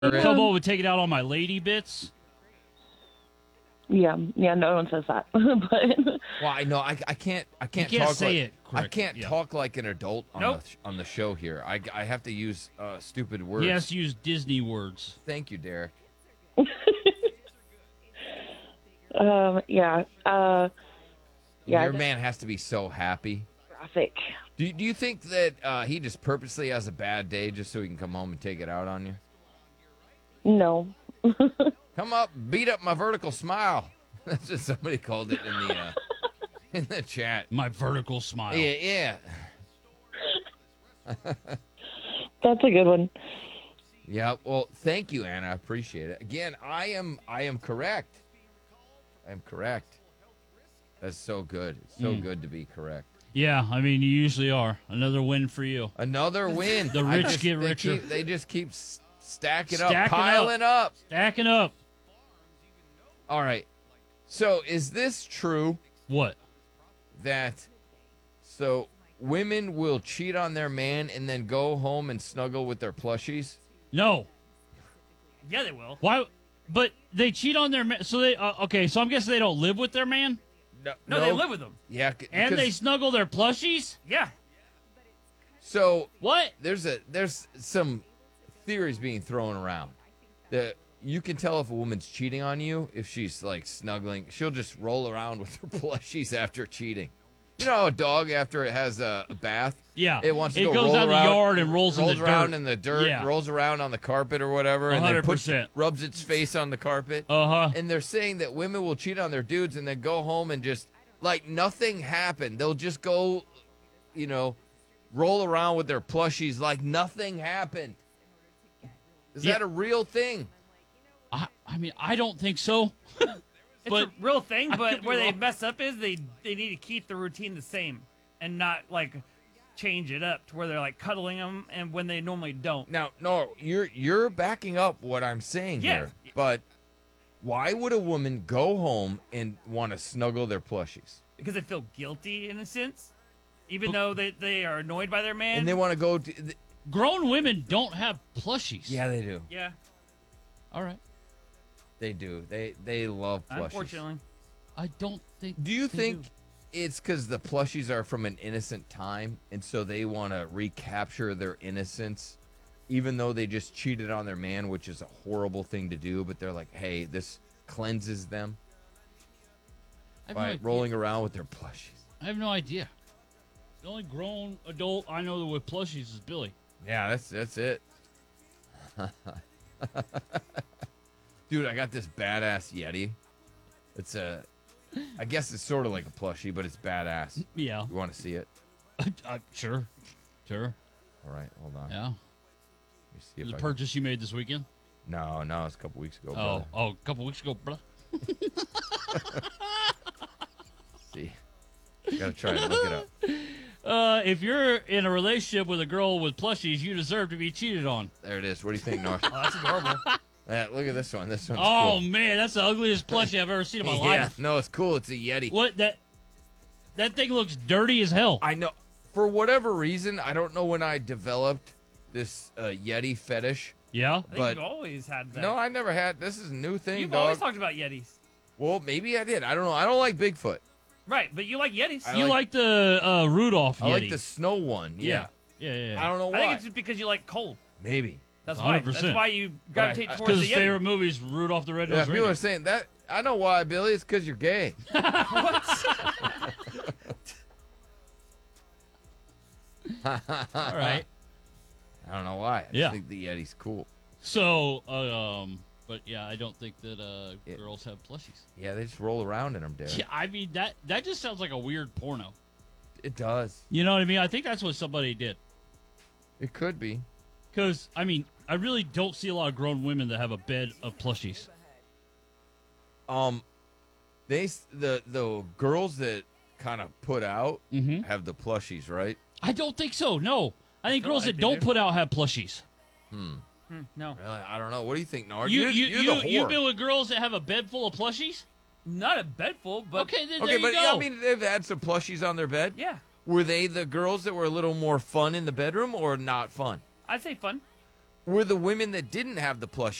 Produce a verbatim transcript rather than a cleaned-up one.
Come over and take it out on my lady bits. Yeah, yeah, no one says that. but Well, I know I, I can't I can't, You can't talk say like, it I correctly, can't yeah. talk like an adult on Nope. the on the show here. I, I have to use uh, stupid words. He has to use Disney words. Thank you, Derek. um, yeah, uh, yeah, Your man has to be so happy. graphic. Do you, do you think that uh, he just purposely has a bad day just so he can come home and take it out on you? No. Come up, beat up my vertical smile. That's what somebody called it in the uh, in the chat. My vertical smile. Yeah, yeah. That's a good one. Yeah, well, thank you, Anna. I appreciate it. Again, I am I am correct. I am correct. That's so good. It's so Mm. good to be correct. Yeah, I mean, you usually are. Another win for you. Another win. The I rich just- get they richer. keep- they just keep s- stacking, Stacking up, up. piling up. Stacking up. All right. So, is this true What? that so women will cheat on their man and then go home and snuggle with their plushies? No. Yeah, they will. Why? But they cheat on their man. So they, uh, okay, so I'm guessing they don't live with their man? No, No, they live with them. Yeah, c- And they because- snuggle their plushies? Yeah. so What? there's a there's some theories being thrown around that you can tell if a woman's cheating on you if she's like snuggling. She'll just roll around with her plushies after cheating. You know, a dog after it has a, a bath, Yeah. it wants to it go goes roll down around, the yard and rolls, rolls in the around dirt. in the dirt, Yeah. rolls around on the carpet or whatever, and then puts, one hundred percent. rubs its face on the carpet. Uh-huh. And they're saying that women will cheat on their dudes and then go home and just like nothing happened. They'll just go, you know, roll around with their plushies like nothing happened. Is Yeah. that a real thing? I, I mean, I don't think so. It's But a real thing, I but could be where they wrong. mess up is they they need to keep the routine the same and not like change it up to where they're like cuddling them and when they normally don't. Now, no, you're you're backing up what I'm saying Yeah. here. But why would a woman go home and want to snuggle their plushies? Because they feel guilty in a sense, even though they, they are annoyed by their man. And they want to go to th- Grown women don't have plushies. Yeah, they do. yeah, All right. They do. They they love plushies. unfortunately. I don't think. Do you they think do. it's because the plushies are from an innocent time, and so they want to recapture their innocence, even though they just cheated on their man, which is a horrible thing to do? But they're like, hey, this cleanses them I have, by no idea. rolling around with their plushies. I have no idea. The only grown adult I know that with plushies is Billy. Yeah, that's that's it. Dude, I got this badass Yeti. It's a, I guess it's sort of like a plushie, but it's badass. Yeah. You want to see it? uh, sure. Sure. All right, hold on. Yeah. Let me see if The I purchase you made this weekend? can... No, no, it's a couple weeks ago. Oh, brother. oh, a couple weeks ago, bro. See, gotta try to look it up. Uh, if you're in a relationship with a girl with plushies, you deserve to be cheated on. There it is. What do you think, North? Oh, that's adorable. Yeah, look at this one. This one's Oh cool. man, that's the ugliest plushie I've ever seen in my Yeah, life. no, it's cool. It's a Yeti. What that? That thing looks dirty as hell. I know. For whatever reason, I don't know when I developed this uh, Yeti fetish. Yeah. I think But- you've always had that. No, I never had. This is a new thing, You've dog. always talked about Yetis. Well, maybe I did. I don't know. I don't like Bigfoot. Right, but you like Yetis. I You like- like, the uh, Rudolph I Yeti? like the snow one. Yeah. Yeah, yeah, yeah. I don't know I why. think it's just because you like cold. Maybe. That's one why. hundred percent. That's why you gravitate Right. towards Because the his Yeti. favorite movie is Rudolph the Yeah, Red-Nosed people are Reindeer. saying that. I know why, Billy. It's because you're gay. All right. I don't know why. I just Yeah. think the Yeti's cool. So, uh, um, but yeah, I don't think that uh, Yeah. girls have plushies. Yeah, they just roll around in them, Derek. Yeah, I mean that that just sounds like a weird porno. It does. You know what I mean? I think that's what somebody did. It could be. Because I mean, I really don't see a lot of grown women that have a bed of plushies. Um, they s- the the girls that kind of put out Mm-hmm. have the plushies, right? I don't think so. No, I think feel girls like that they don't do. put out have plushies. Hmm. Hmm, no, Really? I don't know. What do you think, Nard? You you're, you you're you the whore. you've been with girls that have a bed full of plushies? not a bed full, but Okay, then okay, there but you go. yeah, I mean, they've had some plushies on their bed. yeah, Were they the girls that were a little more fun in the bedroom or not fun? I'd say fun. were the women that didn't have the plush